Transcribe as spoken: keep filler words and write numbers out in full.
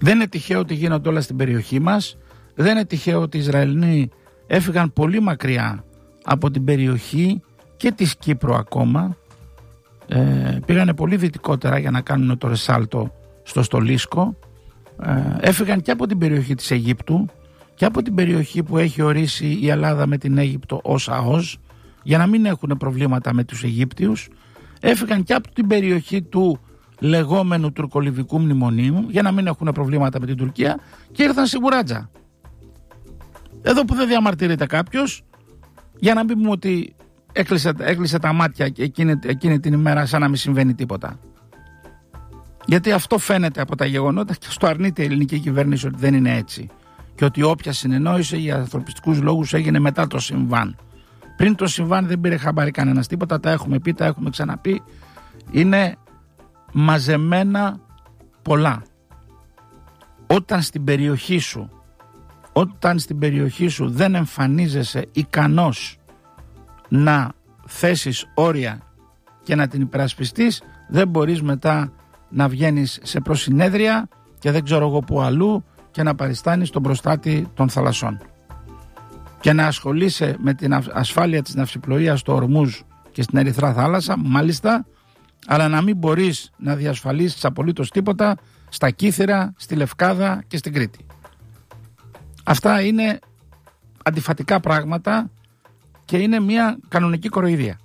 Δεν είναι τυχαίο ότι γίνονται όλα στην περιοχή μας. Δεν είναι τυχαίο ότι οι Ισραηλοί έφυγαν πολύ μακριά από την περιοχή και της Κύπρου ακόμα. Ε, πήγανε πολύ δυτικότερα για να κάνουν το ρεσάλτο στο Στολίσκο. Ε, έφυγαν και από την περιοχή της Αιγύπτου και από την περιοχή που έχει ορίσει η Ελλάδα με την Αίγυπτο ως ΑΟΣ, για να μην έχουν προβλήματα με τους Αιγύπτιους. Έφυγαν και από την περιοχή του λεγόμενου τουρκολιβικού μνημονίου για να μην έχουν προβλήματα με την Τουρκία και ήρθαν στη Βουράτζα. Εδώ που δεν διαμαρτυρείται κάποιος, για να μην πούμε ότι έκλεισε, έκλεισε τα μάτια εκείνη, εκείνη την ημέρα σαν να μην συμβαίνει τίποτα. Γιατί αυτό φαίνεται από τα γεγονότα και στο αρνείται η ελληνική κυβέρνηση ότι δεν είναι έτσι. Και ότι όποια συνεννόηση για ανθρωπιστικούς λόγους έγινε μετά το συμβάν. Πριν το συμβάν δεν πήρε χαμπάρι κανένας τίποτα, τα έχουμε πει, τα έχουμε ξαναπεί. Είναι μαζεμένα πολλά. Όταν στην περιοχή σου, όταν στην περιοχή σου δεν εμφανίζεσαι ικανός να θέσεις όρια και να την υπερασπιστείς, δεν μπορείς μετά να βγαίνεις σε προσυνέδρια και δεν ξέρω εγώ που αλλού και να παριστάνεις τον προστάτη των θαλασσών και να ασχολείσαι με την ασφάλεια της ναυσιπλοείας στο Ορμούζ και στην Ερυθρά θάλασσα, μάλιστα, αλλά να μην μπορείς να διασφαλίσεις απολύτως τίποτα στα Κύθυρα, στη Λευκάδα και στην Κρήτη. Αυτά είναι αντιφατικά πράγματα και είναι μια κανονική κοροϊδία.